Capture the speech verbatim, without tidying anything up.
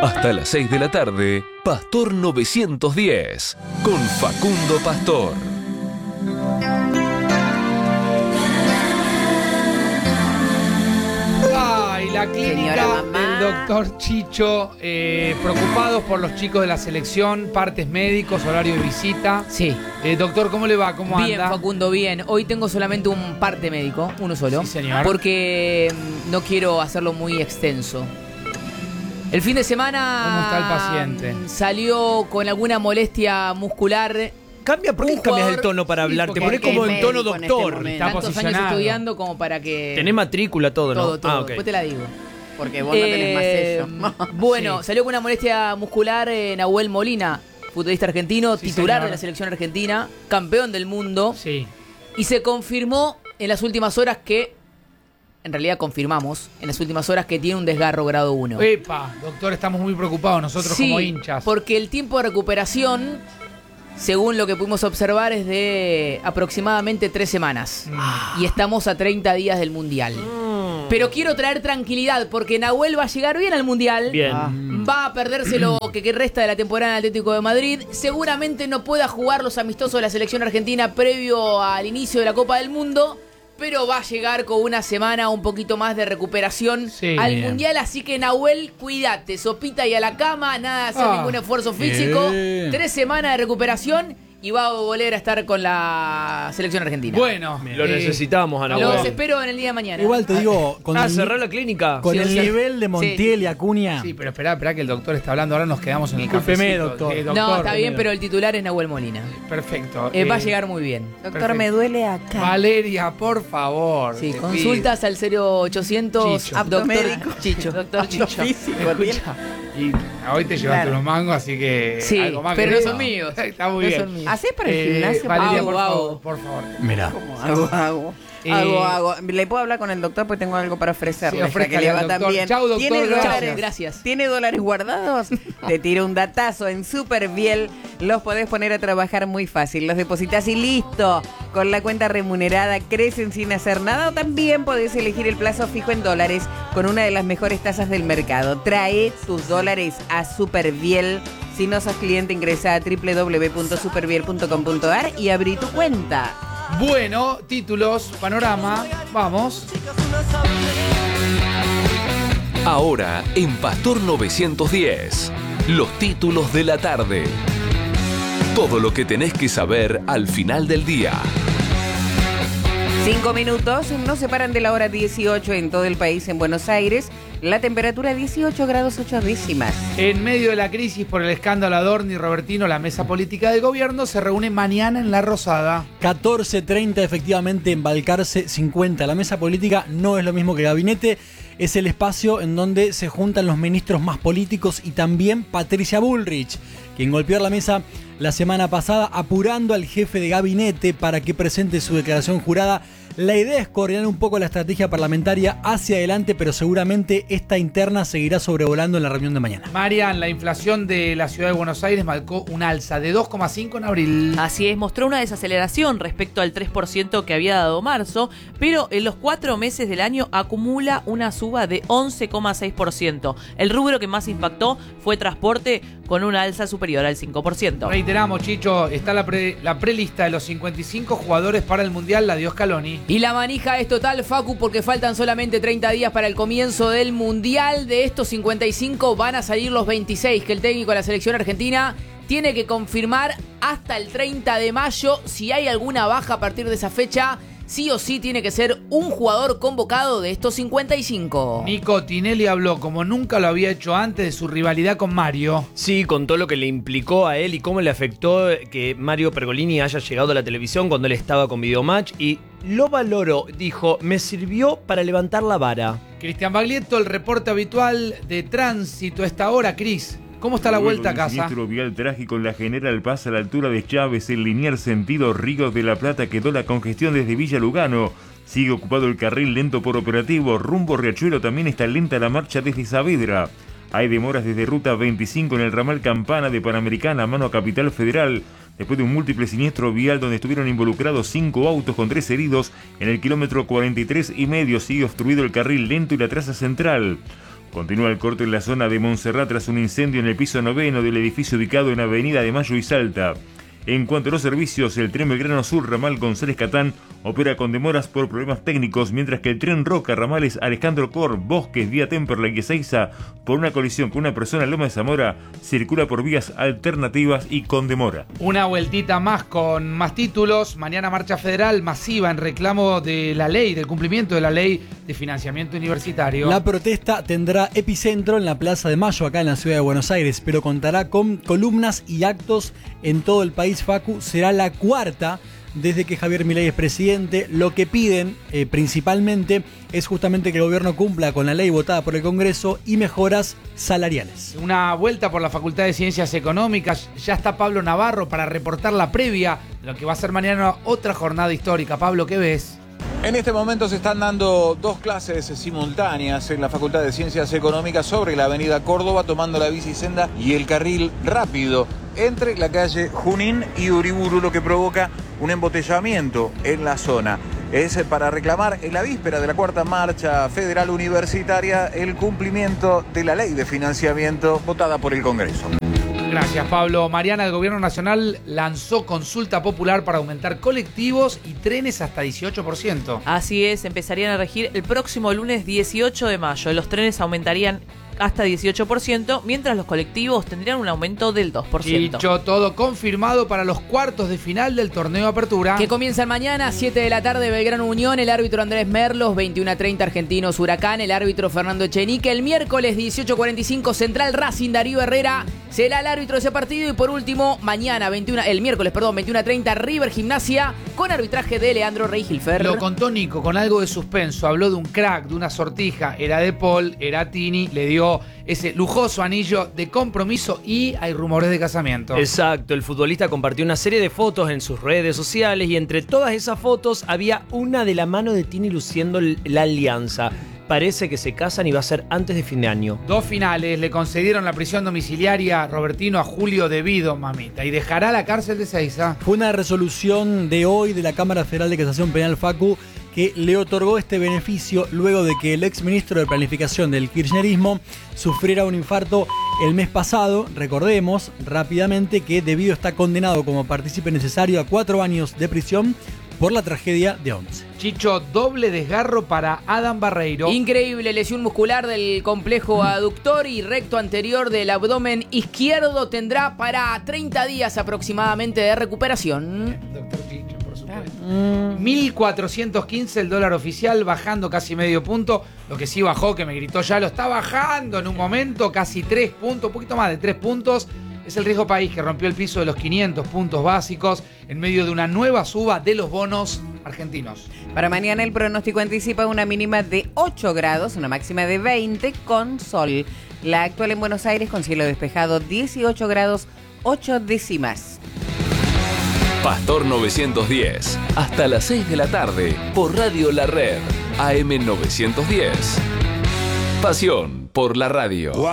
Hasta las seis de la tarde, Pastor novecientos diez, con Facundo Pastor. Ay, la clínica del doctor Chicho, eh, preocupados por los chicos de la selección, partes médicos, horario de visita. Sí. Eh, doctor, ¿cómo le va? ¿Cómo Bien, anda? Facundo, bien. Hoy tengo solamente un parte médico, uno solo. Sí, señor. Porque mm, no quiero hacerlo muy extenso. El fin de semana... ¿Cómo está el paciente? Salió con alguna molestia muscular. Cambia, ¿por qué Un cambias jugador- el tono para Sí, hablar? Te porque pones como en tono médico en este doctor. momento. Está Tantos años posicionado. estudiando como para que... Tenés matrícula, todo, ¿no? Todo, todo. Ah, ok. Después te la digo. Porque vos no tenés más Eh, sello. Bueno, Sí. salió con una molestia muscular eh, Nahuel Molina, futbolista argentino, Sí, titular señor. de la selección argentina, campeón del mundo. Sí. Y se confirmó en las últimas horas que, en realidad confirmamos, en las últimas horas que tiene un desgarro grado uno. Epa, doctor, estamos muy preocupados nosotros Sí, como hinchas. porque el tiempo de recuperación, según lo que pudimos observar, es de aproximadamente tres semanas. Mm. Y estamos a treinta días del Mundial. Pero quiero traer tranquilidad, porque Nahuel va a llegar bien al Mundial. Bien. Ah. Va a perderse lo que, que resta de la temporada en Atlético de Madrid. Seguramente no pueda jugar los amistosos de la selección argentina previo al inicio de la Copa del Mundo, pero va a llegar con una semana un poquito más de recuperación Sí, al bien. Mundial. Así que, Nahuel, cuídate, sopita y a la cama, nada de hacer Ah, ningún esfuerzo físico. bien. Tres semanas de recuperación y va a volver a estar con la selección argentina. Bueno, Lo eh, necesitamos, Ana. Los bueno. espero en el día de mañana. Igual te digo, con Ah, el, cerrar la clínica. con Sí, el o sea, nivel de Montiel sí. y Acuña. Sí, pero esperá, esperá que el doctor está hablando. Ahora nos quedamos en el Discúlpeme, cafecito. doctor. Eh, no, está bien, primero. pero el titular es Nahuel Molina. Perfecto. Eh, va a Eh, llegar muy bien. Doctor, perfecto. me duele acá. Valeria, por favor. Sí, te consultas al cero ochocientos Chicho. Doctor Aptomédico. Chicho. Doctor pido. Chicho. Físico, Escucha, y hoy te llevaste Claro. unos mangos, así que Sí, algo más pero que no eso. son míos. Está muy No bien. son míos. ¿Hacés para el Eh, gimnasio? Valeria, Hago, por hago. favor, por favor. Mirá. ¿Cómo hago, hago? Eh, hago, hago. ¿Le puedo hablar con el doctor? Porque tengo algo para ofrecerle. Sí, ya ofrézcale que le va al tan doctor. bien. Chau, doctor, ¿Tiene gracias. dólares? Gracias. ¿Tiene dólares guardados? Te tiro un datazo en Superbiel. Los podés poner a trabajar muy fácil. Los depositas y listo. Con la cuenta remunerada crecen sin hacer nada. O también podés elegir el plazo fijo en dólares con una de las mejores tasas del mercado. Trae tus dólares a Superbiel. Si no sos cliente, ingresa a doble u doble u doble u punto superbiel punto com punto a r y abrí tu cuenta. Bueno, títulos, panorama, vamos. Ahora en Pastor novecientos diez, los títulos de la tarde. Todo lo que tenés que saber al final del día. Cinco minutos nos separan de la hora dieciocho en todo el país. En Buenos Aires, la temperatura dieciocho grados ocho décimas. En medio de la crisis por el escándalo Adorni y Robertino, la mesa política del gobierno se reúne mañana en La Rosada. catorce treinta efectivamente en Balcarce cincuenta. La mesa política no es lo mismo que el gabinete. Es el espacio en donde se juntan los ministros más políticos y también Patricia Bullrich, quien golpeó la mesa la semana pasada apurando al jefe de gabinete para que presente su declaración jurada. La idea es coordinar un poco la estrategia parlamentaria hacia adelante, pero seguramente esta interna seguirá sobrevolando en la reunión de mañana. Marian, la inflación de la ciudad de Buenos Aires marcó un alza de dos coma cinco en abril. Así es, mostró una desaceleración respecto al tres por ciento que había dado marzo, pero en los cuatro meses del año acumula una suba de once coma seis por ciento. El rubro que más impactó fue transporte, con una alza superior al cinco por ciento. Reiteramos, Chicho, está la, pre, la prelista de los cincuenta y cinco jugadores para el Mundial, la dio Scaloni. Y la manija es total, Facu, porque faltan solamente treinta días para el comienzo del Mundial. De estos cincuenta y cinco van a salir los veintiséis que el técnico de la selección argentina tiene que confirmar hasta el treinta de mayo. Si hay alguna baja a partir de esa fecha, sí o sí tiene que ser un jugador convocado de estos cincuenta y cinco. Nico Tinelli habló, como nunca lo había hecho antes, de su rivalidad con Mario. Sí, contó lo que le implicó a él y cómo le afectó que Mario Pergolini haya llegado a la televisión cuando él estaba con Videomatch, y lo valoró, dijo, me sirvió para levantar la vara. Cristian Baglietto, el reporte habitual de tránsito a esta hora. Cris, ¿cómo está la Luego vuelta a del casa? siniestro vial trágico en la General Paz a la altura de Chávez, en lineal sentido Ríos de la Plata, quedó la congestión desde Villa Lugano. Sigue ocupado el carril lento por operativo. Rumbo Riachuelo también está lenta la marcha desde Saavedra. Hay demoras desde Ruta veinticinco en el ramal Campana de Panamericana, mano a Capital Federal, después de un múltiple siniestro vial donde estuvieron involucrados cinco autos con tres heridos. En el kilómetro cuarenta y tres y medio sigue obstruido el carril lento y la traza central. Continúa el corte en la zona de Montserrat tras un incendio en el piso noveno del edificio ubicado en Avenida de Mayo y Salta. En cuanto a los servicios, el tren Belgrano Sur ramal González Catán opera con demoras por problemas técnicos, mientras que el tren Roca ramales Alejandro Cor, Bosques, vía Temperley y Ezeiza, por una colisión con una persona en Loma de Zamora, circula por vías alternativas y con demora. Una vueltita más con más títulos. Mañana marcha federal masiva en reclamo de la ley, del cumplimiento de la ley de financiamiento universitario. La protesta tendrá epicentro en la Plaza de Mayo, acá en la ciudad de Buenos Aires, pero contará con columnas y actos en todo el país. Facu, será la cuarta desde que Javier Milei es presidente. Lo que piden eh, principalmente es justamente que el gobierno cumpla con la ley votada por el Congreso y mejoras salariales. Una vuelta por la Facultad de Ciencias Económicas. Ya está Pablo Navarro para reportar la previa de lo que va a ser mañana otra jornada histórica. Pablo, ¿qué ves? En este momento se están dando dos clases simultáneas en la Facultad de Ciencias Económicas sobre la avenida Córdoba, tomando la bicisenda y el carril rápido entre la calle Junín y Uriburu, lo que provoca un embotellamiento en la zona. Es para reclamar en la víspera de la cuarta marcha federal universitaria el cumplimiento de la ley de financiamiento votada por el Congreso. Gracias, Pablo. Mariana, el Gobierno Nacional lanzó consulta popular para aumentar colectivos y trenes hasta dieciocho por ciento. Así es, empezarían a regir el próximo lunes dieciocho de mayo. Los trenes aumentarían hasta dieciocho por ciento, mientras los colectivos tendrían un aumento del dos por ciento. Dicho todo, confirmado para los cuartos de final del torneo Apertura. Que comienzan mañana, siete de la tarde, Belgrano Unión, el árbitro Andrés Merlos, veintiuno a treinta Argentinos Huracán, el árbitro Fernando Echenique. El miércoles, dieciocho cuarenta y cinco, Central Racing, Darío Herrera será el árbitro de ese partido. Y por último, mañana, veintiuno, el miércoles, perdón, veintiuno a treinta, River Gimnasia, con arbitraje de Leandro Rey Gilfer. Lo contó Nico con algo de suspenso, habló de un crack, de una sortija, era de Paul, era Tini, le dio ese lujoso anillo de compromiso y hay rumores de casamiento. Exacto, el futbolista compartió una serie de fotos en sus redes sociales y entre todas esas fotos había una de la mano de Tini luciendo la alianza. Parece que se casan y va a ser antes de fin de año. Dos finales, le concedieron la prisión domiciliaria a Robertino a Julio debido, mamita, y dejará la cárcel de Ezeiza. Fue una resolución de hoy de la Cámara Federal de Casación Penal, Facu, que le otorgó este beneficio luego de que el exministro de Planificación del kirchnerismo sufriera un infarto el mes pasado. Recordemos rápidamente que Debido está condenado como partícipe necesario a cuatro años de prisión por la tragedia de Once. Chicho, doble desgarro para Adam Barreiro. Increíble, lesión muscular del complejo aductor y recto anterior del abdomen izquierdo. Tendrá para treinta días aproximadamente de recuperación. Doctor Chicho, por supuesto. Mm. mil cuatrocientos quince el dólar oficial, bajando casi medio punto. Lo que sí bajó, que me gritó ya, lo está bajando en un momento, casi tres puntos, un poquito más de tres puntos. Es el riesgo país que rompió el piso de los quinientos puntos básicos en medio de una nueva suba de los bonos argentinos. Para mañana el pronóstico anticipa una mínima de ocho grados, una máxima de veinte con sol. La actual en Buenos Aires con cielo despejado, dieciocho grados, ocho décimas. Pastor novecientos diez, hasta las seis de la tarde, por Radio La Red, A M novecientos diez. Pasión por la radio.